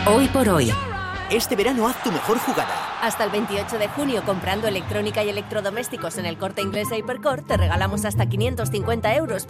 Hoy por hoy. Este verano haz tu mejor jugada. Hasta el 28 de junio, comprando electrónica y electrodomésticos en El Corte Inglés e Hipercor, te regalamos hasta 550 euros